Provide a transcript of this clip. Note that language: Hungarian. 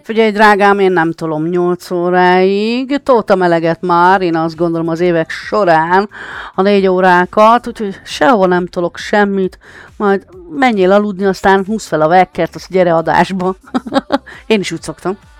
Figyelj, drágám, én nem tolom 8 óráig. Toltam eleget már, én azt gondolom az évek során a 4 órákat, úgyhogy sehol nem tolok semmit. Majd menjél aludni, aztán húzz fel a vekkert, azt gyere adásba. Én is úgy szoktam.